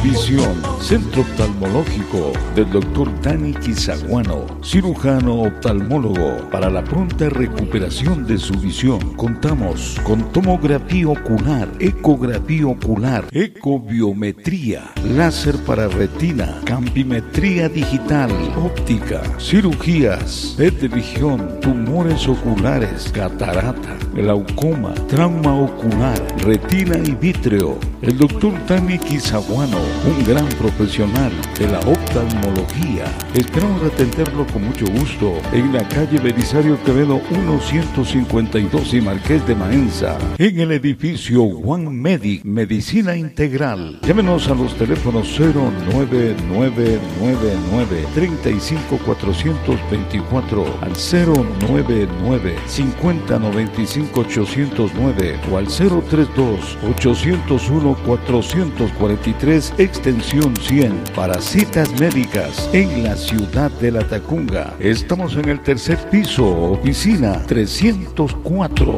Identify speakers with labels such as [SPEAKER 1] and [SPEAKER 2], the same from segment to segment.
[SPEAKER 1] Visión, Centro Oftalmológico del Dr. Dani Quizaguano, cirujano oftalmólogo. Para la pronta recuperación de su visión, contamos con tomografía ocular, ecografía ocular, ecobiometría, láser para retina, campimetría digital, óptica, cirugías, PET de visión, tumores oculares, catarata, glaucoma, trauma ocular, retina y vítreo. El Dr. Dani Quizaguano, un gran profesional de la oftalmología. Esperamos atenderlo con mucho gusto en la calle Belisario Quevedo 152 y Marqués de Maenza, en el edificio One Medic, Medicina Integral. Llámenos a los teléfonos 09999-35424, al 099-5095-809 o al 032-801-443, extensión 100, para citas médicas en la ciudad de La Tacunga. Estamos en el tercer piso, oficina 304.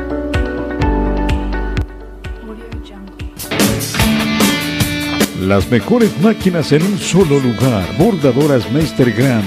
[SPEAKER 1] Las mejores máquinas en un solo lugar. Bordadoras Meister Grand.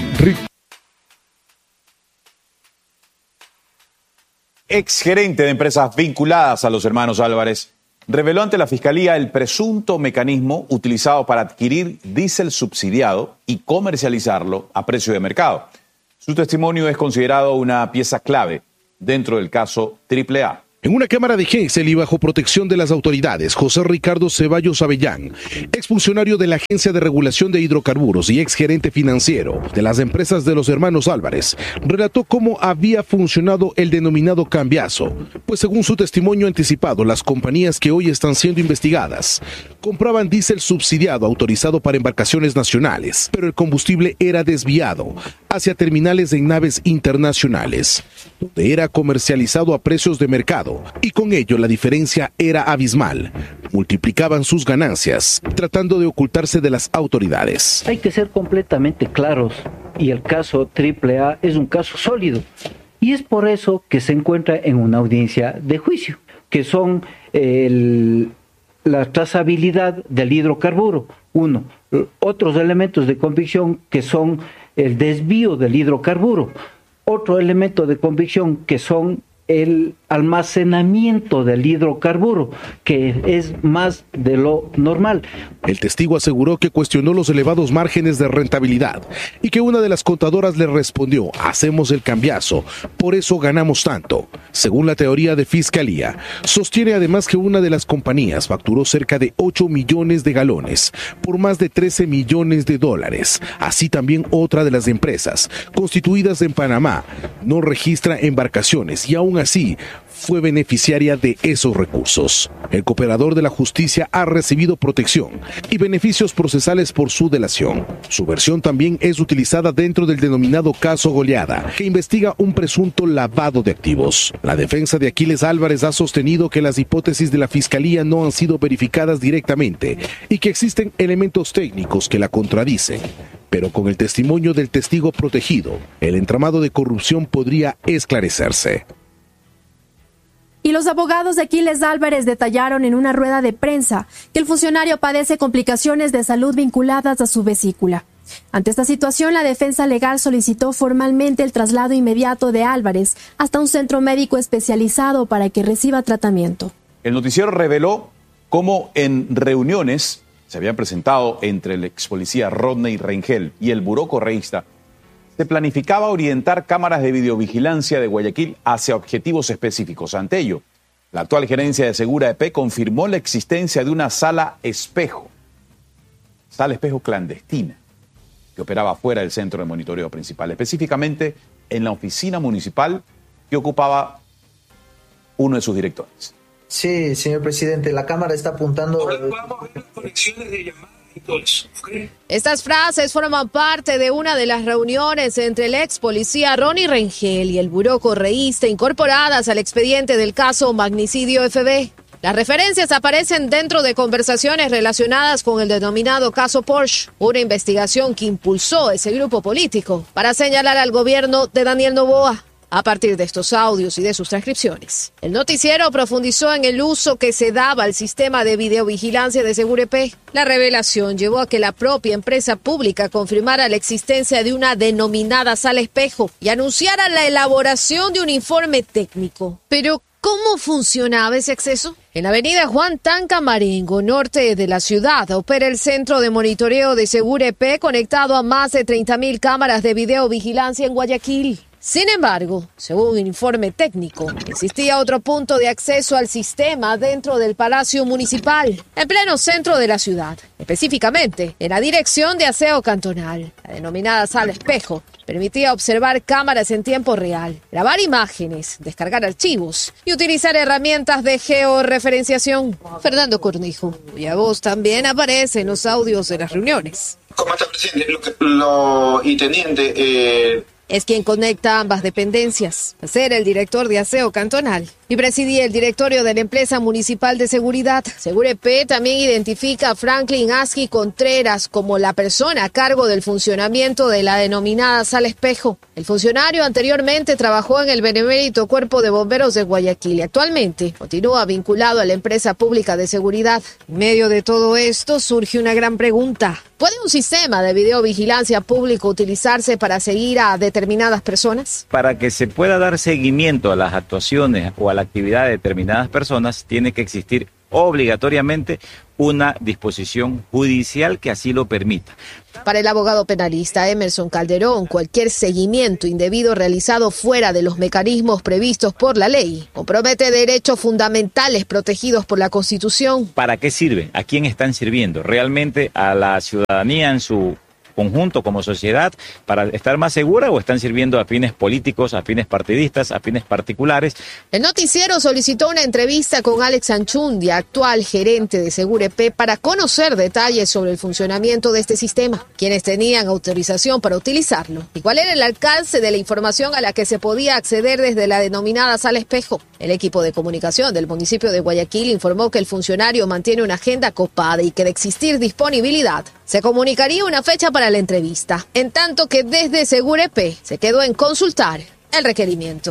[SPEAKER 2] Exgerente de empresas vinculadas a los hermanos Álvarez reveló ante la Fiscalía el presunto mecanismo utilizado para adquirir diésel subsidiado y comercializarlo a precio de mercado. Su testimonio es considerado una pieza clave dentro del caso AAA.
[SPEAKER 3] En una cámara de Gesell y bajo protección de las autoridades, José Ricardo Ceballos Avellán, exfuncionario de la Agencia de Regulación de Hidrocarburos y exgerente financiero de las empresas de los hermanos Álvarez, relató cómo había funcionado el denominado cambiazo, pues según su testimonio anticipado, las compañías que hoy están siendo investigadas compraban diésel subsidiado autorizado para embarcaciones nacionales, pero el combustible era desviado hacia terminales en naves internacionales, donde era comercializado a precios de mercado, y con ello la diferencia era abismal. Multiplicaban sus ganancias, tratando de ocultarse de las autoridades.
[SPEAKER 4] Hay que ser completamente claros, y el caso AAA es un caso sólido, y es por eso que se encuentra en una audiencia de juicio, que son la trazabilidad del hidrocarburo, uno, otros elementos de convicción que son el desvío del hidrocarburo, otro elemento de convicción que son el almacenamiento del hidrocarburo, que es más de lo normal.
[SPEAKER 3] El testigo aseguró que cuestionó los elevados márgenes de rentabilidad y que una de las contadoras le respondió: hacemos el cambiazo, por eso ganamos tanto. Según la teoría de Fiscalía, sostiene además que una de las compañías facturó cerca de 8 millones de galones por más de 13 millones de dólares. Así también otra de las empresas, constituidas en Panamá, no registra embarcaciones y aún así fue beneficiaria de esos recursos. El cooperador de la justicia ha recibido protección y beneficios procesales por su delación. Su versión también es utilizada dentro del denominado caso Goleada, que investiga un presunto lavado de activos. La defensa de Aquiles Álvarez ha sostenido que las hipótesis de la Fiscalía no han sido verificadas directamente y que existen elementos técnicos que la contradicen. Pero con el testimonio del testigo protegido, el entramado de corrupción podría esclarecerse.
[SPEAKER 5] Y los abogados de Aquiles Álvarez detallaron en una rueda de prensa que el funcionario padece complicaciones de salud vinculadas a su vesícula. Ante esta situación, la defensa legal solicitó formalmente el traslado inmediato de Álvarez hasta un centro médico especializado para que reciba tratamiento.
[SPEAKER 2] El noticiero reveló cómo en reuniones se habían presentado entre el ex policía Rodney Rengel y el buró correísta, se planificaba orientar cámaras de videovigilancia de Guayaquil hacia objetivos específicos. Ante ello, la actual gerencia de Segura EP confirmó la existencia de una sala espejo clandestina, que operaba fuera del centro de monitoreo principal, específicamente en la oficina municipal que ocupaba uno de sus directores.
[SPEAKER 6] Sí, señor presidente, la cámara está apuntando...
[SPEAKER 7] Vamos a ver las conexiones de llamadas y todo eso, ¿okay?
[SPEAKER 8] Estas frases forman parte de una de las reuniones entre el ex policía Ronnie Rengel y el buró correísta incorporadas al expediente del caso Magnicidio FB. Las referencias aparecen dentro de conversaciones relacionadas con el denominado caso Porsche, una investigación que impulsó ese grupo político para señalar al gobierno de Daniel Noboa. a partir de estos audios y de sus transcripciones. El noticiero profundizó en el uso que se daba al sistema de videovigilancia de Segurepe. La revelación llevó a que la propia empresa pública confirmara la existencia de una denominada sala espejo y anunciara la elaboración de un informe técnico. Pero, ¿cómo funcionaba ese acceso? En la avenida Juan Tancamarengo, norte de la ciudad, opera el centro de monitoreo de Segurepe conectado a más de 30.000 cámaras de videovigilancia en Guayaquil. Sin embargo, según un informe técnico, existía otro punto de acceso al sistema dentro del Palacio Municipal, en pleno centro de la ciudad, específicamente en la dirección de aseo cantonal. La denominada sala espejo permitía observar cámaras en tiempo real, grabar imágenes, descargar archivos y utilizar herramientas de georreferenciación. Fernando Cornejo, cuya voz también aparece en los audios de las reuniones.
[SPEAKER 7] Comandante presidente, y teniente,
[SPEAKER 8] es quien conecta ambas dependencias. Era el director de aseo cantonal y presidía el directorio de la empresa municipal de seguridad. Segurepe también identifica a Franklin Asqui Contreras como la persona a cargo del funcionamiento de la denominada sala espejo. El funcionario anteriormente trabajó en el benemérito Cuerpo de Bomberos de Guayaquil y actualmente continúa vinculado a la empresa pública de seguridad. En medio de todo esto surge una gran pregunta. ¿Puede un sistema de videovigilancia público utilizarse para seguir a determinadas personas?
[SPEAKER 9] Para que se pueda dar seguimiento a las actuaciones o a la actividad de determinadas personas, tiene que existir obligatoriamente una disposición judicial que así lo permita.
[SPEAKER 8] Para el abogado penalista Emerson Calderón, cualquier seguimiento indebido realizado fuera de los mecanismos previstos por la ley compromete derechos fundamentales protegidos por la Constitución.
[SPEAKER 9] ¿Para qué sirven? ¿A quién están sirviendo? ¿Realmente a la ciudadanía en su conjunto como sociedad para estar más segura o están sirviendo a fines políticos, a fines partidistas, a fines particulares?
[SPEAKER 8] El noticiero solicitó una entrevista con Alex Anchundia, actual gerente de Segurepe, para conocer detalles sobre el funcionamiento de este sistema, quienes tenían autorización para utilizarlo y cuál era el alcance de la información a la que se podía acceder desde la denominada sala espejo. El equipo de comunicación del municipio de Guayaquil informó que el funcionario mantiene una agenda copada y que de existir disponibilidad se comunicaría una fecha para la entrevista, en tanto que desde Segurepe se quedó en consultar el requerimiento.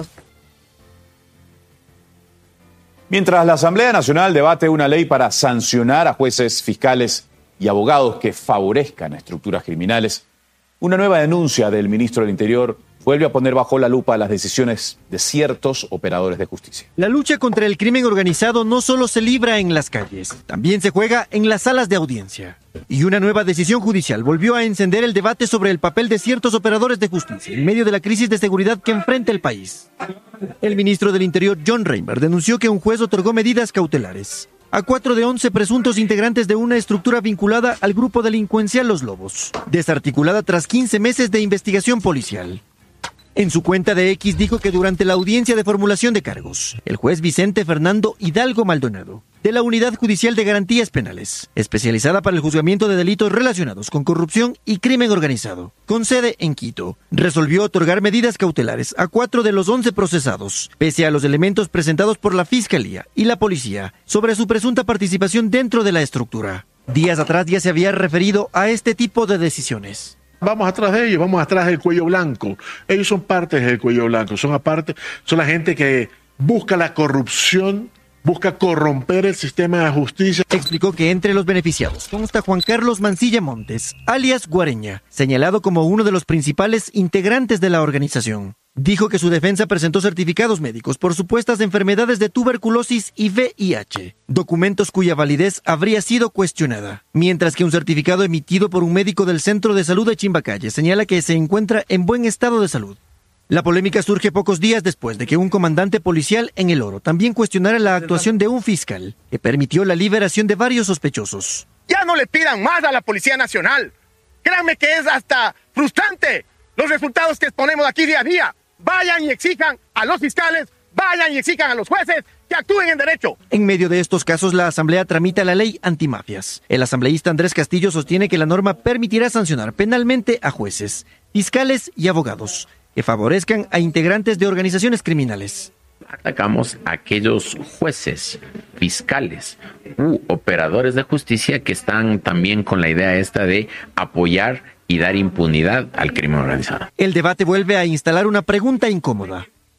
[SPEAKER 2] Mientras la Asamblea Nacional debate una ley para sancionar a jueces, fiscales y abogados que favorezcan a estructuras criminales, una nueva denuncia del ministro del Interior vuelve a poner bajo la lupa las decisiones de ciertos operadores de justicia.
[SPEAKER 10] La lucha contra el crimen organizado no solo se libra en las calles, también se juega en las salas de audiencia. Y una nueva decisión judicial volvió a encender el debate sobre el papel de ciertos operadores de justicia en medio de la crisis de seguridad que enfrenta el país. El ministro del Interior, John Reinberg, denunció que un juez otorgó medidas cautelares a 4 de 11 presuntos integrantes de una estructura vinculada al grupo delincuencial Los Lobos, desarticulada tras 15 meses de investigación policial. En su cuenta de X dijo que durante la audiencia de formulación de cargos, el juez Vicente Fernando Hidalgo Maldonado, de la Unidad Judicial de Garantías Penales, especializada para el juzgamiento de delitos relacionados con corrupción y crimen organizado, con sede en Quito, resolvió otorgar medidas cautelares a 4 de los 11 procesados, pese a los elementos presentados por la Fiscalía y la Policía sobre su presunta participación dentro de la estructura. Días atrás ya se había referido a este tipo de decisiones.
[SPEAKER 11] Vamos atrás de ellos, vamos atrás del cuello blanco. Ellos son parte del cuello blanco, son la gente que busca la corrupción, busca corromper el sistema de justicia.
[SPEAKER 10] Explicó que entre los beneficiados consta Juan Carlos Mancilla Montes, alias Guareña, señalado como uno de los principales integrantes de la organización. Dijo que su defensa presentó certificados médicos por supuestas enfermedades de tuberculosis y VIH, documentos cuya validez habría sido cuestionada, mientras que un certificado emitido por un médico del Centro de Salud de Chimbacalle señala que se encuentra en buen estado de salud. La polémica surge pocos días después de que un comandante policial en El Oro también cuestionara la actuación de un fiscal que permitió la liberación de varios sospechosos.
[SPEAKER 12] Ya no le pidan más a la Policía Nacional. Créanme que es hasta frustrante los resultados que exponemos aquí día a día. Vayan y exijan a los fiscales, vayan y exijan a los jueces que actúen en derecho.
[SPEAKER 10] En medio de estos casos, la Asamblea tramita la ley antimafias. El asambleísta Andrés Castillo sostiene que la norma permitirá sancionar penalmente a jueces, fiscales y abogados que favorezcan a integrantes de organizaciones criminales.
[SPEAKER 13] Atacamos a aquellos jueces, fiscales u operadores de justicia que están también con la idea esta de apoyar y dar impunidad al crimen organizado.
[SPEAKER 10] El debate vuelve a instalar una pregunta incómoda.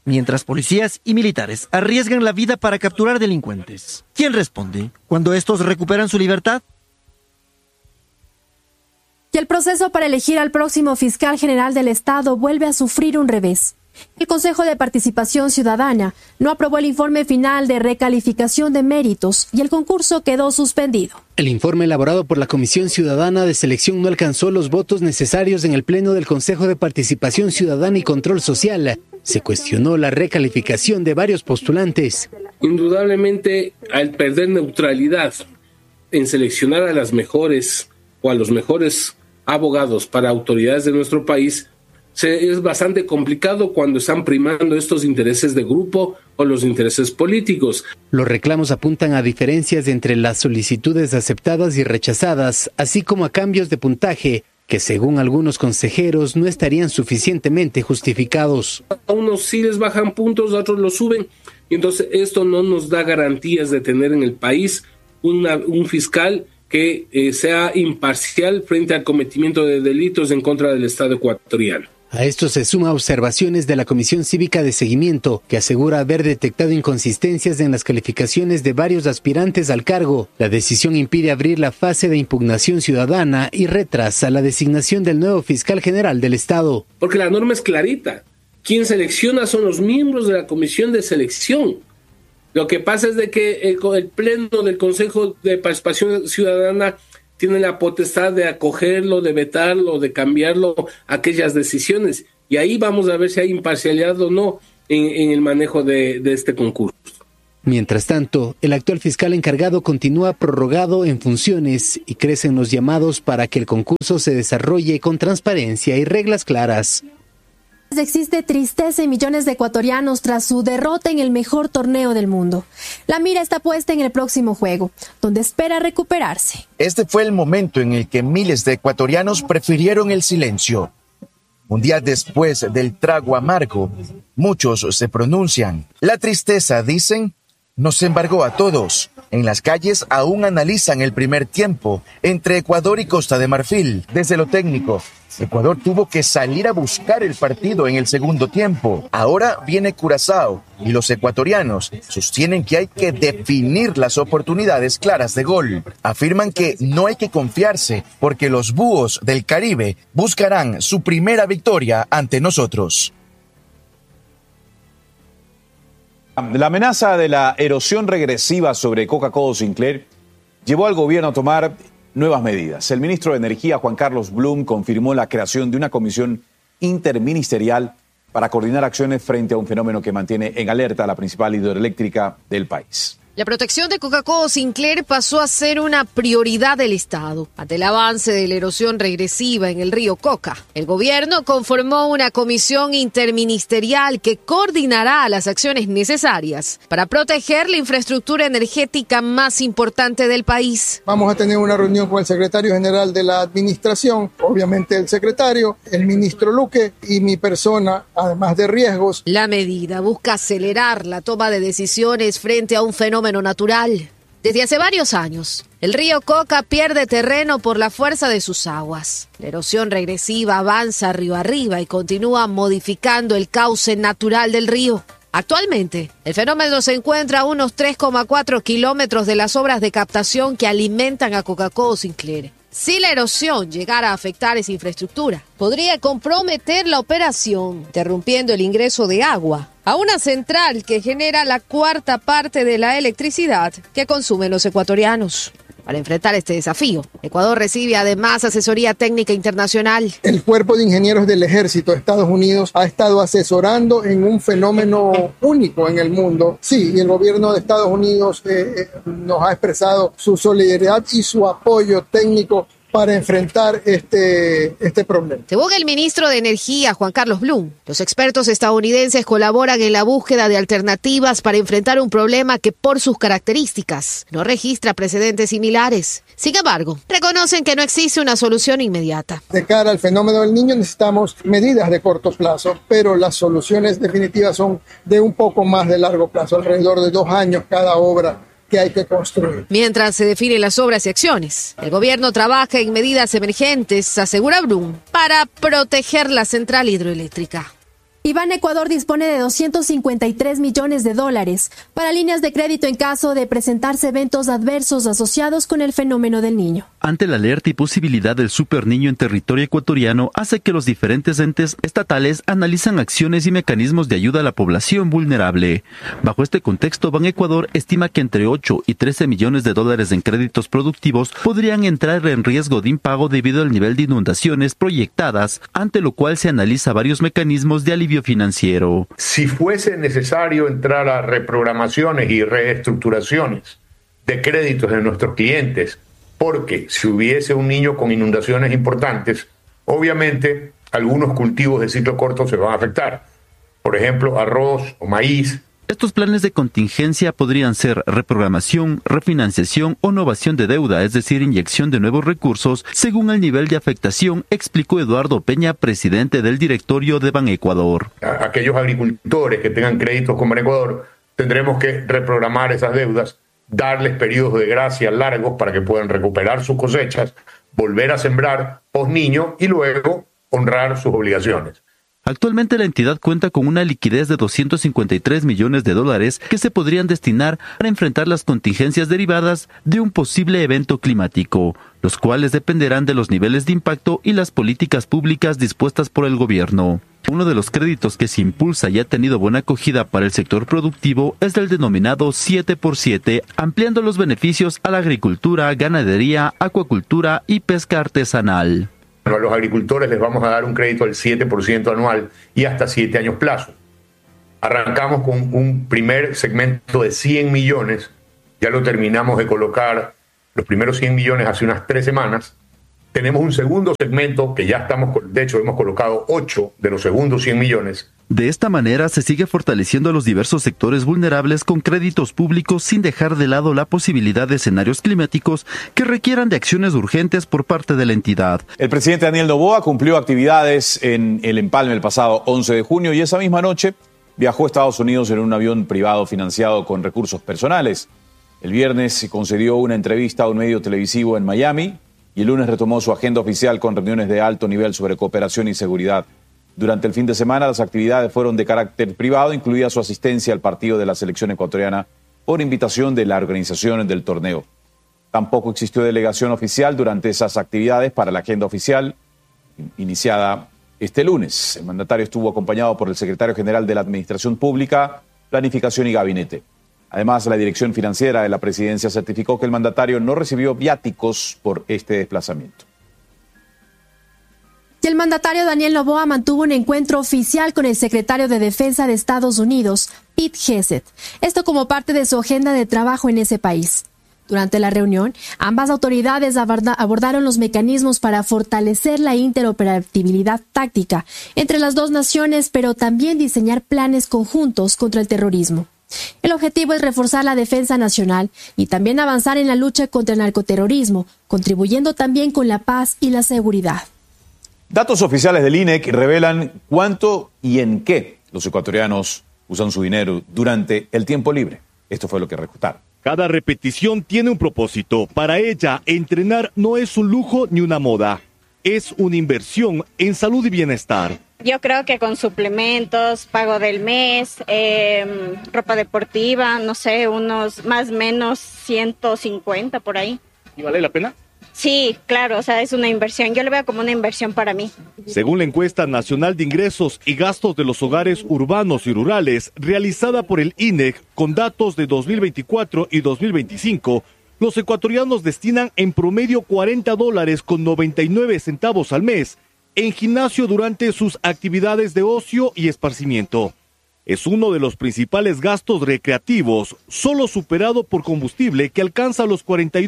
[SPEAKER 10] mientras policías y militares arriesgan la vida para capturar delincuentes. ¿Quién responde cuando estos recuperan su libertad?
[SPEAKER 5] Y el proceso para elegir al próximo fiscal general del Estado vuelve a sufrir un revés. El Consejo de Participación Ciudadana no aprobó el informe final de recalificación de méritos y el concurso quedó suspendido.
[SPEAKER 14] El informe elaborado por la Comisión Ciudadana de Selección no alcanzó los votos necesarios en el Pleno del Consejo de Participación Ciudadana y Control Social. Se cuestionó la recalificación de varios postulantes.
[SPEAKER 7] Indudablemente, al perder neutralidad en seleccionar a las mejores o a los mejores abogados para autoridades de nuestro país, es bastante complicado cuando están primando estos intereses de grupo o los intereses políticos.
[SPEAKER 14] Los reclamos apuntan a diferencias entre las solicitudes aceptadas y rechazadas, así como a cambios de puntaje que según algunos consejeros no estarían suficientemente justificados.
[SPEAKER 7] A unos sí les bajan puntos, a otros los suben, y entonces esto no nos da garantías de tener en el país un fiscal que sea imparcial frente al cometimiento de delitos en contra del Estado ecuatoriano.
[SPEAKER 14] A esto se suma observaciones de la Comisión Cívica de Seguimiento, que asegura haber detectado inconsistencias en las calificaciones de varios aspirantes al cargo. La decisión impide abrir la fase de impugnación ciudadana y retrasa la designación del nuevo fiscal general del Estado.
[SPEAKER 7] Porque la norma es clarita. Quien selecciona son los miembros de la Comisión de Selección. Lo que pasa es de que el Pleno del Consejo de Participación Ciudadana tiene la potestad de acogerlo, de vetarlo, de cambiarlo, aquellas decisiones. Y ahí vamos a ver si hay imparcialidad o no en el manejo de este concurso.
[SPEAKER 14] Mientras tanto, el actual fiscal encargado continúa prorrogado en funciones y crecen los llamados para que el concurso se desarrolle con transparencia y reglas claras.
[SPEAKER 5] Existe tristeza en millones de ecuatorianos tras su derrota en el mejor torneo del mundo. La mira está puesta en el próximo juego, donde espera recuperarse.
[SPEAKER 15] Este fue el momento en el que miles de ecuatorianos prefirieron el silencio. Un día después del trago amargo, muchos se pronuncian. La tristeza, dicen, nos embargó a todos. En las calles aún analizan el primer tiempo entre Ecuador y Costa de Marfil. Desde lo técnico, Ecuador tuvo que salir a buscar el partido en el segundo tiempo. Ahora viene Curazao y los ecuatorianos sostienen que hay que definir las oportunidades claras de gol. Afirman que no hay que confiarse porque los búhos del Caribe buscarán su primera victoria ante nosotros.
[SPEAKER 2] La amenaza de la erosión regresiva sobre Coca-Cola Sinclair llevó al gobierno a tomar nuevas medidas. El ministro de Energía, Juan Carlos Blum, confirmó la creación de una comisión interministerial para coordinar acciones frente a un fenómeno que mantiene en alerta a la principal hidroeléctrica del país.
[SPEAKER 8] La protección de Coca-Cola Sinclair pasó a ser una prioridad del Estado. Ante el avance de la erosión regresiva en el río Coca, el gobierno conformó una comisión interministerial que coordinará las acciones necesarias para proteger la infraestructura energética más importante del país.
[SPEAKER 16] Vamos a tener una reunión con el secretario general de la administración, obviamente el secretario, el ministro Luque y mi persona, además de riesgos.
[SPEAKER 8] La medida busca acelerar la toma de decisiones frente a un fenómeno natural. Desde hace varios años, el río Coca pierde terreno por la fuerza de sus aguas. La erosión regresiva avanza río arriba y continúa modificando el cauce natural del río. Actualmente, el fenómeno se encuentra a unos 3,4 kilómetros de las obras de captación que alimentan a Coca-Cola Sinclair. Si la erosión llegara a afectar esa infraestructura, podría comprometer la operación, interrumpiendo el ingreso de agua a una central que genera la cuarta parte de la electricidad que consumen los ecuatorianos. Para enfrentar este desafío, Ecuador recibe además asesoría técnica internacional.
[SPEAKER 16] El Cuerpo de Ingenieros del Ejército de Estados Unidos ha estado asesorando en un fenómeno único en el mundo. Sí, y el gobierno de Estados Unidos nos ha expresado su solidaridad y su apoyo técnico para enfrentar este problema.
[SPEAKER 8] Según el ministro de Energía, Juan Carlos Blum, los expertos estadounidenses colaboran en la búsqueda de alternativas para enfrentar un problema que por sus características no registra precedentes similares. Sin embargo, reconocen que no existe una solución inmediata.
[SPEAKER 16] De cara al fenómeno del Niño necesitamos medidas de corto plazo, pero las soluciones definitivas son de un poco más de largo plazo, alrededor de 2 años cada obra que hay que construir.
[SPEAKER 8] Mientras se definen las obras y acciones, el gobierno trabaja en medidas emergentes, asegura Blum, para proteger la central hidroeléctrica.
[SPEAKER 5] y Ban Ecuador dispone de $253 millones para líneas de crédito en caso de presentarse eventos adversos asociados con el fenómeno del Niño.
[SPEAKER 17] Ante la alerta y posibilidad del Super Niño en territorio ecuatoriano, hace que los diferentes entes estatales analizan acciones y mecanismos de ayuda a la población vulnerable. Bajo este contexto, Ban Ecuador estima que entre 8 y 13 millones de dólares en créditos productivos podrían entrar en riesgo de impago debido al nivel de inundaciones proyectadas, ante lo cual se analiza varios mecanismos de alivio financiero.
[SPEAKER 18] Si fuese necesario entrar a reprogramaciones y reestructuraciones de créditos de nuestros clientes, porque si hubiese un niño con inundaciones importantes, obviamente algunos cultivos de ciclo corto se van a afectar. Por ejemplo, arroz o maíz.
[SPEAKER 17] Estos planes de contingencia podrían ser reprogramación, refinanciación o novación de deuda, es decir, inyección de nuevos recursos, según el nivel de afectación, explicó Eduardo Peña, presidente del directorio de Ban Ecuador.
[SPEAKER 18] Aquellos agricultores que tengan créditos con Ban Ecuador, tendremos que reprogramar esas deudas, darles periodos de gracia largos para que puedan recuperar sus cosechas, volver a sembrar post-niño y luego honrar sus obligaciones.
[SPEAKER 17] Actualmente la entidad cuenta con una liquidez de $253 millones que se podrían destinar para enfrentar las contingencias derivadas de un posible evento climático, los cuales dependerán de los niveles de impacto y las políticas públicas dispuestas por el gobierno. Uno de los créditos que se impulsa y ha tenido buena acogida para el sector productivo es el denominado 7x7, ampliando los beneficios a la agricultura, ganadería, acuacultura y pesca artesanal.
[SPEAKER 18] A los agricultores les vamos a dar un crédito del 7% anual y hasta 7 años plazo. Arrancamos con un primer segmento de 100 millones, ya lo terminamos de colocar, los primeros 100 millones hace unas 3 semanas. Tenemos un segundo segmento que ya estamos, de hecho hemos colocado 8 de los segundos 100 millones.
[SPEAKER 17] De esta manera se sigue fortaleciendo a los diversos sectores vulnerables con créditos públicos sin dejar de lado la posibilidad de escenarios climáticos que requieran de acciones urgentes por parte de la entidad.
[SPEAKER 2] El presidente Daniel Noboa cumplió actividades en el Empalme el pasado 11 de junio y esa misma noche viajó a Estados Unidos en un avión privado financiado con recursos personales. El viernes se concedió una entrevista a un medio televisivo en Miami y el lunes retomó su agenda oficial con reuniones de alto nivel sobre cooperación y seguridad. Durante el fin de semana, las actividades fueron de carácter privado, incluida su asistencia al partido de la selección ecuatoriana por invitación de la organización del torneo. Tampoco existió delegación oficial durante esas actividades para la agenda oficial iniciada este lunes. El mandatario estuvo acompañado por el secretario general de la Administración Pública, Planificación y Gabinete. Además, la Dirección Financiera de la Presidencia certificó que el mandatario no recibió viáticos por este desplazamiento.
[SPEAKER 5] Y el mandatario Daniel Noboa mantuvo un encuentro oficial con el secretario de Defensa de Estados Unidos, Pete Hegseth. Esto como parte de su agenda de trabajo en ese país. Durante la reunión, ambas autoridades abordaron los mecanismos para fortalecer la interoperabilidad táctica entre las dos naciones, pero también diseñar planes conjuntos contra el terrorismo. El objetivo es reforzar la defensa nacional y también avanzar en la lucha contra el narcoterrorismo, contribuyendo también con la paz y la seguridad.
[SPEAKER 2] Datos oficiales del INEC revelan cuánto y en qué los ecuatorianos usan su dinero durante el tiempo libre. Esto fue lo que reclutaron.
[SPEAKER 19] Cada repetición tiene un propósito. Para ella, entrenar no es un lujo ni una moda. Es una inversión en salud y bienestar.
[SPEAKER 20] Yo creo que con suplementos, pago del mes, ropa deportiva, no sé, unos más o menos 150 por ahí.
[SPEAKER 19] ¿Y vale la pena?
[SPEAKER 20] Sí, claro, o sea, es una inversión. Yo lo veo como una inversión para mí.
[SPEAKER 19] Según la encuesta nacional de ingresos y gastos de los hogares urbanos y rurales, realizada por el INEC con datos de 2024 y 2025, los ecuatorianos destinan en promedio $40.99 al mes en gimnasio durante sus actividades de ocio y esparcimiento. Es uno de los principales gastos recreativos, solo superado por combustible que alcanza los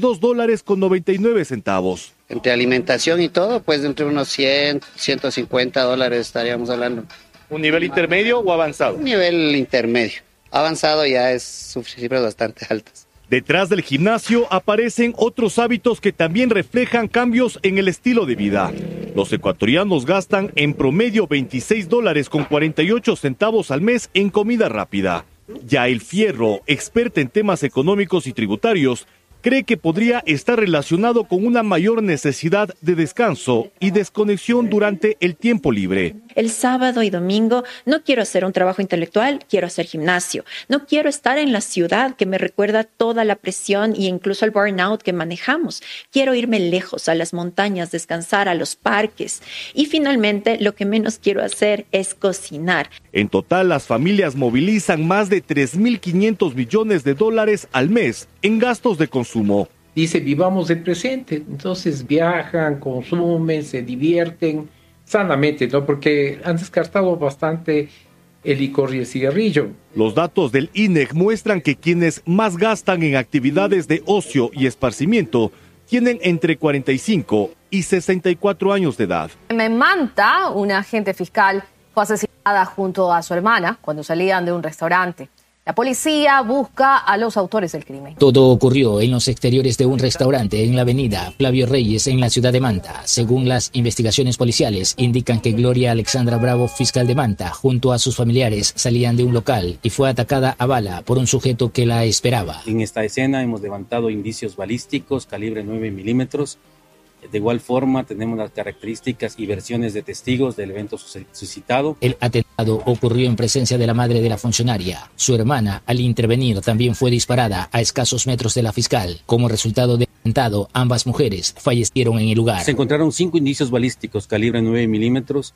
[SPEAKER 19] $42.99.
[SPEAKER 21] Entre alimentación y todo, pues entre unos 100, $150 estaríamos hablando.
[SPEAKER 19] ¿Un nivel intermedio o avanzado?
[SPEAKER 21] Un nivel intermedio. Avanzado ya es cifras bastante altas.
[SPEAKER 19] Detrás del gimnasio aparecen otros hábitos que también reflejan cambios en el estilo de vida. Los ecuatorianos gastan en promedio $26.48 al mes en comida rápida. Yael Fierro, experta en temas económicos y tributarios, cree que podría estar relacionado con una mayor necesidad de descanso y desconexión durante el tiempo libre.
[SPEAKER 1] El sábado y domingo no quiero hacer un trabajo intelectual, quiero hacer gimnasio. No quiero estar en la ciudad que me recuerda toda la presión e incluso el burnout que manejamos. Quiero irme lejos, a las montañas, descansar, a los parques. Y finalmente, lo que menos quiero hacer es cocinar.
[SPEAKER 19] En total, las familias movilizan más de 3.500 millones de dólares al mes en gastos de consumo.
[SPEAKER 22] Dice, vivamos el presente. Entonces viajan, consumen, se divierten sanamente, ¿no? Porque han descartado bastante el licor y el cigarrillo.
[SPEAKER 19] Los datos del INEC muestran que quienes más gastan en actividades de ocio y esparcimiento tienen entre 45 y 64 años de edad.
[SPEAKER 8] En Manta, una agente fiscal fue asesinada junto a su hermana cuando salían de un restaurante. La policía busca a los autores del crimen.
[SPEAKER 23] Todo ocurrió en los exteriores de un restaurante en la avenida Flavio Reyes, en la ciudad de Manta. Según las investigaciones policiales, indican que Gloria Alexandra Bravo, fiscal de Manta, junto a sus familiares, salían de un local y fue atacada a bala por un sujeto que la esperaba.
[SPEAKER 24] En esta escena hemos levantado indicios balísticos calibre 9 milímetros. De igual forma, tenemos las características y versiones de testigos del evento suscitado.
[SPEAKER 23] El atentado ocurrió en presencia de la madre de la funcionaria. Su hermana, al intervenir, también fue disparada a escasos metros de la fiscal. Como resultado del atentado, ambas mujeres fallecieron en el lugar.
[SPEAKER 24] Se encontraron 5 indicios balísticos calibre 9 milímetros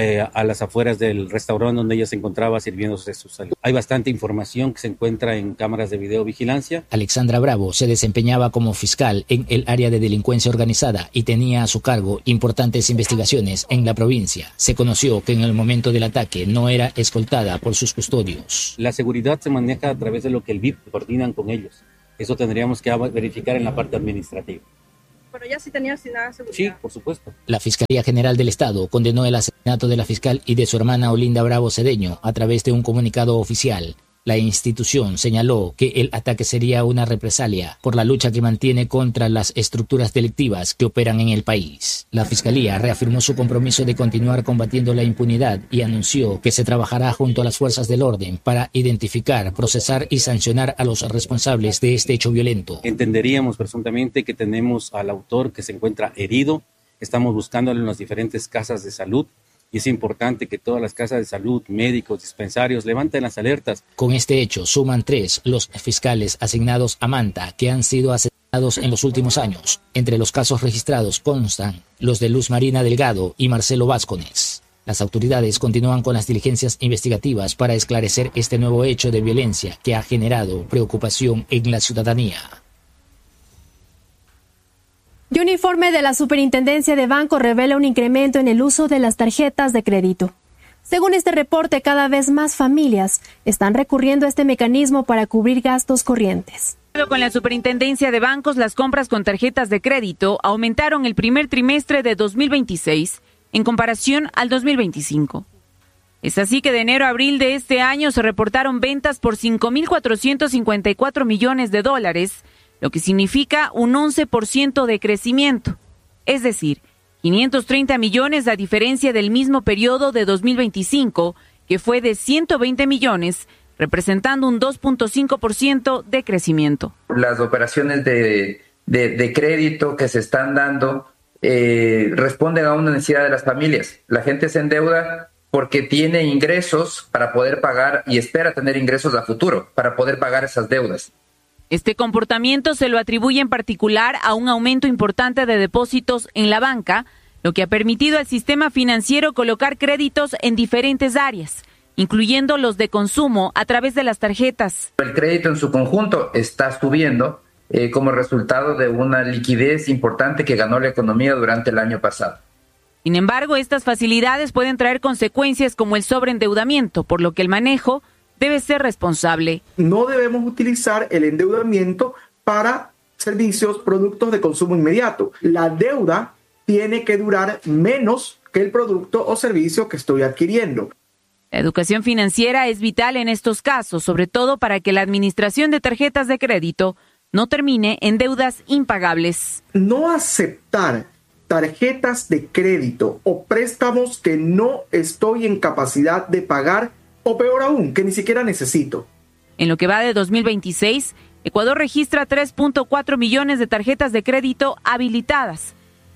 [SPEAKER 24] a las afueras del restaurante donde ella se encontraba sirviéndose su salud. Hay bastante información que se encuentra en cámaras de videovigilancia.
[SPEAKER 23] Alexandra Bravo se desempeñaba como fiscal en el área de delincuencia organizada y tenía a su cargo importantes investigaciones en la provincia. Se conoció que en el momento del ataque no era escoltada por sus custodios.
[SPEAKER 24] La seguridad se maneja a través de lo que el BIP coordinan con ellos. Eso tendríamos que verificar en la parte administrativa.
[SPEAKER 25] Pero ya sí tenía asignada seguridad.
[SPEAKER 24] Sí, por supuesto.
[SPEAKER 23] La Fiscalía General del Estado condenó el asesinato de la fiscal y de su hermana Olinda Bravo Cedeño a través de un comunicado oficial. La institución señaló que el ataque sería una represalia por la lucha que mantiene contra las estructuras delictivas que operan en el país. La Fiscalía reafirmó su compromiso de continuar combatiendo la impunidad y anunció que se trabajará junto a las fuerzas del orden para identificar, procesar y sancionar a los responsables de este hecho violento.
[SPEAKER 24] Entenderíamos presuntamente que tenemos al autor que se encuentra herido. Estamos buscándolo en las diferentes casas de salud. Y es importante que todas las casas de salud, médicos, dispensarios levanten las alertas.
[SPEAKER 23] Con este hecho suman 3 los fiscales asignados a Manta que han sido asesinados en los últimos años. Entre los casos registrados constan los de Luz Marina Delgado y Marcelo Vázquez. Las autoridades continúan con las diligencias investigativas para esclarecer este nuevo hecho de violencia que ha generado preocupación en la ciudadanía.
[SPEAKER 5] Y un informe de la Superintendencia de Bancos revela un incremento en el uso de las tarjetas de crédito. Según este reporte, cada vez más familias están recurriendo a este mecanismo para cubrir gastos corrientes.
[SPEAKER 26] Con la Superintendencia de Bancos, las compras con tarjetas de crédito aumentaron el primer trimestre de 2026 en comparación al 2025. Es así que de enero a abril de este año se reportaron ventas por 5.454 millones de dólares, lo que significa un 11% de crecimiento, es decir, 530 millones a diferencia del mismo periodo de 2025, que fue de 120 millones, representando un 2.5% de crecimiento.
[SPEAKER 27] Las operaciones de crédito que se están dando responden a una necesidad de las familias. La gente se endeuda porque tiene ingresos para poder pagar y espera tener ingresos a futuro para poder pagar esas deudas.
[SPEAKER 26] Este comportamiento se lo atribuye en particular a un aumento importante de depósitos en la banca, lo que ha permitido al sistema financiero colocar créditos en diferentes áreas, incluyendo los de consumo a través de las tarjetas.
[SPEAKER 27] El crédito en su conjunto está subiendo como resultado de una liquidez importante que ganó la economía durante el año pasado.
[SPEAKER 26] Sin embargo, estas facilidades pueden traer consecuencias como el sobreendeudamiento, por lo que el manejo debe ser responsable.
[SPEAKER 28] No debemos utilizar el endeudamiento para servicios, productos de consumo inmediato. La deuda tiene que durar menos que el producto o servicio que estoy adquiriendo.
[SPEAKER 26] La educación financiera es vital en estos casos, sobre todo para que la administración de tarjetas de crédito no termine en deudas impagables.
[SPEAKER 28] No aceptar tarjetas de crédito o préstamos que no estoy en capacidad de pagar, o peor aún, que ni siquiera necesito.
[SPEAKER 26] En lo que va de 2026, Ecuador registra 3.4 millones de tarjetas de crédito habilitadas,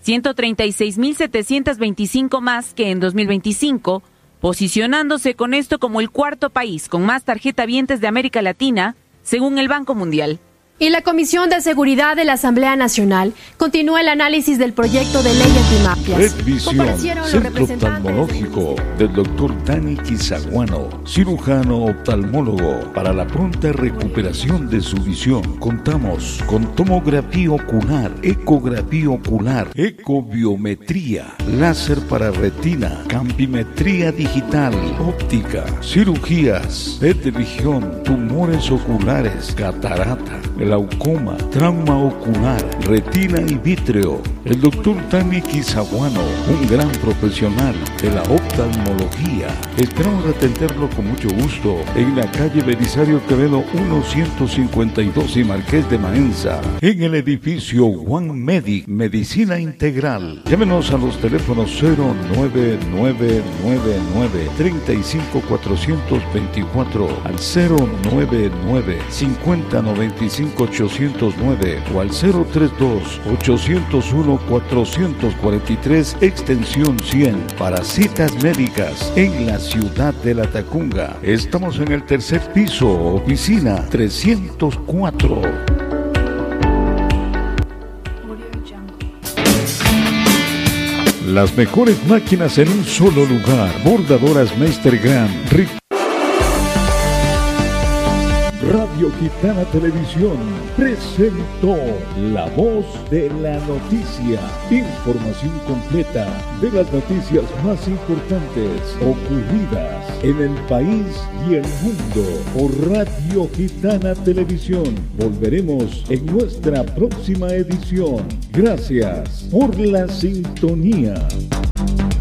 [SPEAKER 26] 136.725 más que en 2025, posicionándose con esto como el cuarto país con más tarjetavientes de América Latina, según el Banco Mundial.
[SPEAKER 5] Y la Comisión de Seguridad de la Asamblea Nacional continúa el análisis del proyecto de ley antimafias.
[SPEAKER 3] Redvisión, Centro Oftalmológico del Dr. Dani Quizaguano, cirujano oftalmólogo. Para la pronta recuperación de su visión, contamos con tomografía ocular, ecografía ocular, ecobiometría, láser para retina, campimetría digital, óptica, cirugías, PET de visión, tumores oculares, catarata, glaucoma, trauma ocular, retina y vítreo. El doctor Dani Quizaguano, un gran profesional de la oftalmología. Esperamos atenderlo con mucho gusto en la calle Belisario Quevedo 152 y Marqués de Maenza, en el edificio One Medic, Medicina Integral. Llámenos a los teléfonos 09999 35424 al 099 5095 809 o al 032-801-443 extensión 100 para citas médicas en la ciudad de La Tacunga. Estamos en el tercer piso, oficina 304. Las mejores máquinas en un solo lugar. Bordadoras Meister Grand. Radio Gitana Televisión presentó La Voz de la Noticia. Información completa de las noticias más importantes ocurridas en el país y el mundo por Radio Gitana Televisión. Volveremos en nuestra próxima edición. Gracias por la sintonía.